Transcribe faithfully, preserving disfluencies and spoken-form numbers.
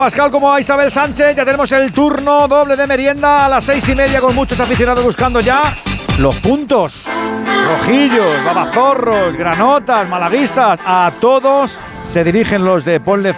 Pascal como a Isabel Sánchez, ya tenemos el turno doble de merienda a las seis y media con muchos aficionados buscando ya los puntos. Rojillos, babazorros, granotas, malaguistas, a todos se dirigen los de Ponle